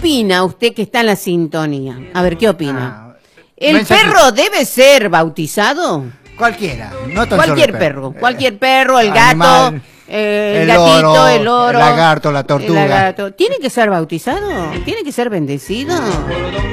opina usted que está en la sintonía? A ver, ¿qué opina? ¿El mensaje. perro debe ser bautizado? Cualquiera, no tan Cualquier solo el perro, cualquier perro, el animal, gato, el gatito, el loro, el lagarto, la tortuga. ¿Tiene que ser bautizado? ¿Tiene que ser bendecido?